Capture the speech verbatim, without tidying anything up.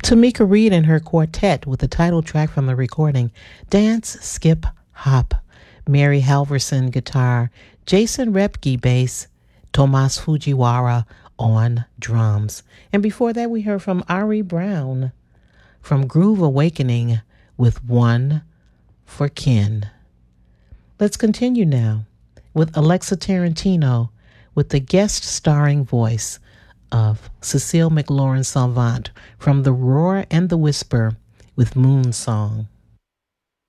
Tamika Reed and her quartet with the title track from the recording, Dance, Skip, Hop. Mary Halverson, guitar. Jason Repke, bass. Tomas Fujiwara on drums. And before that, we heard from Ari Brown from Groove Awakening with One for Ken. Let's continue now with Alexa Tarantino with the guest starring voice of Cecile McLaurin Salvant from The Roar and the Whisper with Moon Song.